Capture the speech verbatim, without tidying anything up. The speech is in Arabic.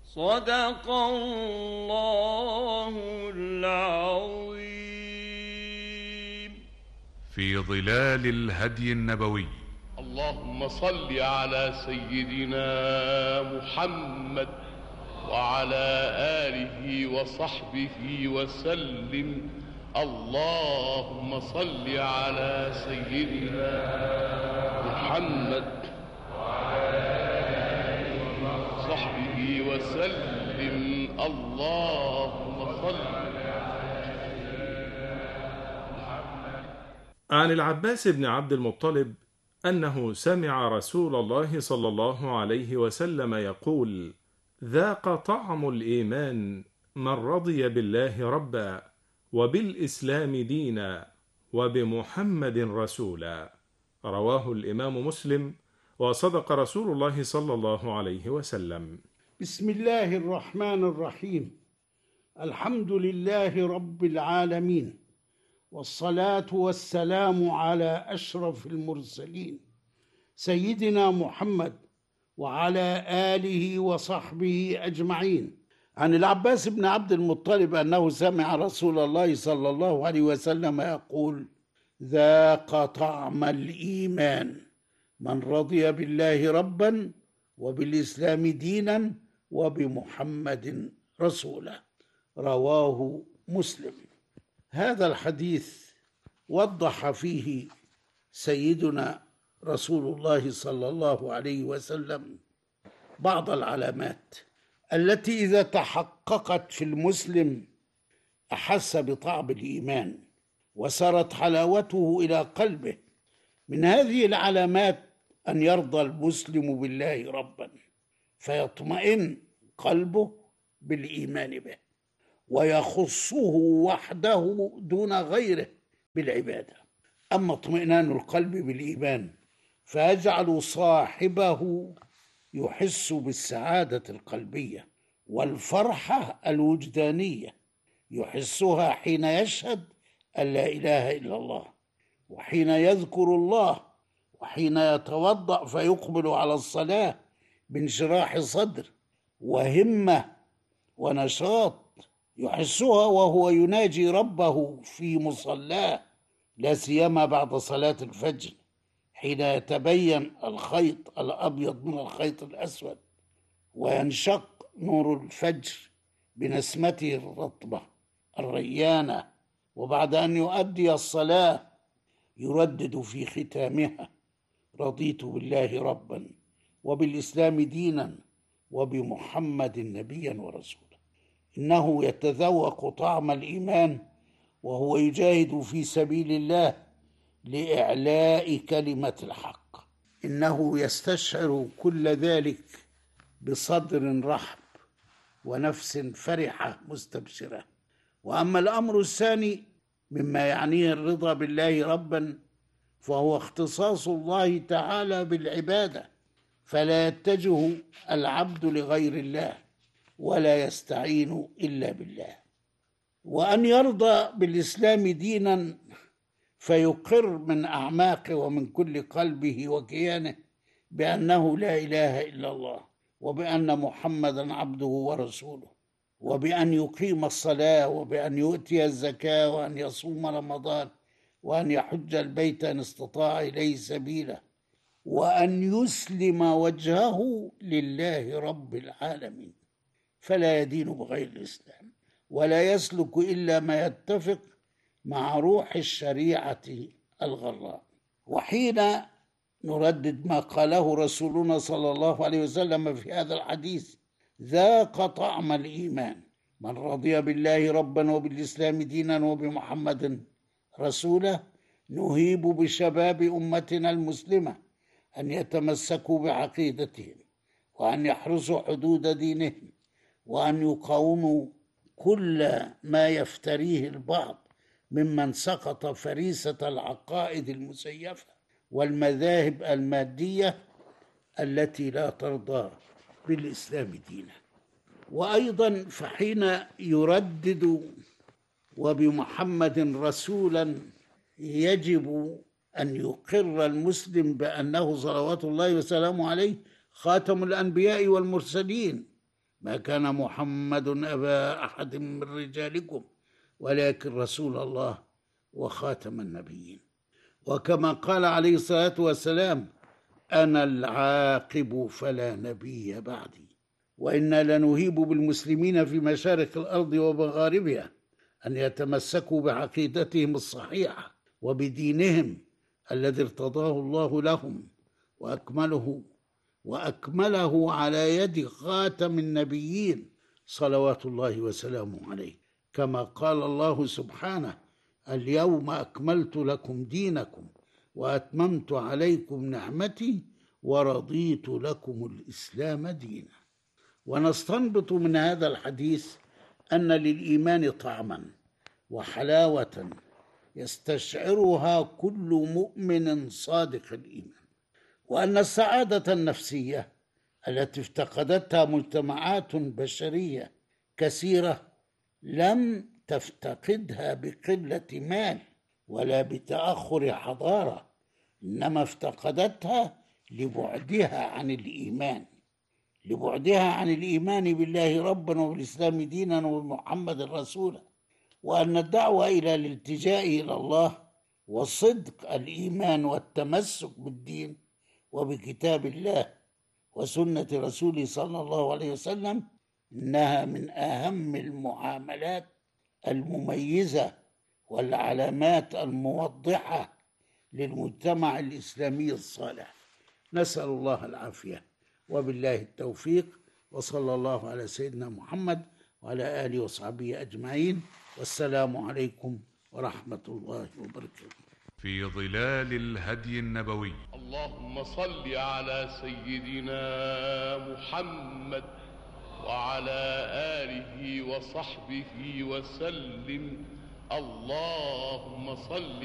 صدق الله العظيم. في ظلال الهدي النبوي. اللهم صل على سيدنا محمد وعلى آله وصحبه وسلم. اللهم صل على سيدنا محمد وعلى آله وصحبه وسلم. اللهم صل عن العباس بن عبد المطلب أنه سمع رسول الله صلى الله عليه وسلم يقول: ذاق طعم الإيمان من رضي بالله ربا وبالإسلام دينا وبمحمد رسولا. رواه الإمام مسلم، وصدق رسول الله صلى الله عليه وسلم. بسم الله الرحمن الرحيم. الحمد لله رب العالمين، والصلاة والسلام على أشرف المرسلين سيدنا محمد وعلى آله وصحبه أجمعين. عن العباس بن عبد المطلب أنه سمع رسول الله صلى الله عليه وسلم يقول: ذاق طعم الإيمان من رضي بالله ربا وبالإسلام دينا وبمحمد رسولا. رواه مسلم. هذا الحديث وضح فيه سيدنا رسول الله صلى الله عليه وسلم بعض العلامات التي إذا تحققت في المسلم أحس بطعم الإيمان وسرت حلاوته إلى قلبه. من هذه العلامات أن يرضى المسلم بالله ربا فيطمئن قلبه بالإيمان به، ويخصه وحده دون غيره بالعبادة. أما اطمئنان القلب بالإيمان فيجعل صاحبه يحس بالسعادة القلبية والفرحة الوجدانية، يحسها حين يشهد أن لا إله إلا الله، وحين يذكر الله، وحين يتوضأ فيقبل على الصلاة بانشراح صدر وهمة ونشاط، يحسها وهو يناجي ربه في مصلاه، لا سيما بعد صلاة الفجر حين يتبين الخيط الأبيض من الخيط الأسود وينشق نور الفجر بنسمته الرطبة الريانة، وبعد أن يؤدي الصلاة يردد في ختامها: رضيت بالله ربا وبالإسلام دينا وبمحمد نبيا ورسولا. إنه يتذوق طعم الإيمان وهو يجاهد في سبيل الله لإعلاء كلمة الحق. إنه يستشعر كل ذلك بصدر رحب ونفس فرحة مستبشرة. وأما الأمر الثاني مما يعنيه الرضا بالله ربا فهو اختصاص الله تعالى بالعبادة، فلا يتجه العبد لغير الله ولا يستعين إلا بالله. وأن يرضى بالإسلام دينا فيقر من أعماقه ومن كل قلبه وكيانه بأنه لا إله إلا الله، وبأن محمدا عبده ورسوله، وبأن يقيم الصلاة، وبأن يؤتي الزكاة، وأن يصوم رمضان، وأن يحج البيت إن استطاع إليه سبيلا، وأن يسلم وجهه لله رب العالمين، فلا يدين بغير الإسلام ولا يسلك إلا ما يتفق مع روح الشريعة الغراء. وحين نردد ما قاله رسولنا صلى الله عليه وسلم في هذا الحديث: ذاق طعم الإيمان من رضي بالله ربا وبالإسلام دينا وبمحمد رسولا، نهيب بشباب أمتنا المسلمة أن يتمسكوا بعقيدتهم، وأن يحرسوا حدود دينهم، وأن يقاوموا كل ما يفتريه البعض ممن سقط فريسة العقائد المزيفة والمذاهب المادية التي لا ترضى بالإسلام دينا. وأيضا فحين يردد وبمحمد رسولا يجب أن يقر المسلم بأنه صلوات الله وسلامه عليه خاتم الأنبياء والمرسلين ما كان محمد أبا أحد من رجالكم ولكن رسول الله وخاتم النبيين. وكما قال عليه الصلاة والسلام: أنا العاقب فلا نبي بعدي. وإنا لنهيب بالمسلمين في مشارق الأرض ومغاربها أن يتمسكوا بعقيدتهم الصحيحة وبدينهم الذي ارتضاه الله لهم وأكمله وأكمله على يد خاتم النبيين صلوات الله وسلامه عليه، كما قال الله سبحانه: اليوم أكملت لكم دينكم وأتممت عليكم نعمتي ورضيت لكم الإسلام دينا. ونستنبط من هذا الحديث أن للإيمان طعما وحلاوة يستشعرها كل مؤمن صادق الإيمان، وأن السعادة النفسية التي افتقدتها مجتمعات بشرية كثيرة لم تفتقدها بقلة مال ولا بتأخر حضارة، إنما افتقدتها لبعدها عن الإيمان لبعدها عن الإيمان بالله ربا وبالإسلام دينا وبمحمد رسولا، وأن الدعوة إلى الالتجاء إلى الله وصدق الإيمان والتمسك بالدين وبكتاب الله وسنة رسوله صلى الله عليه وسلم إنها من أهم المعاملات المميزة والعلامات الموضحة للمجتمع الإسلامي الصالح. نسأل الله العافية وبالله التوفيق، وصلى الله على سيدنا محمد وعلى آله وصحبه أجمعين، والسلام عليكم ورحمة الله وبركاته. في ظلال الهدي النبوي. اللهم صل على سيدنا محمد وعلى آله وصحبه وسلم. اللهم صل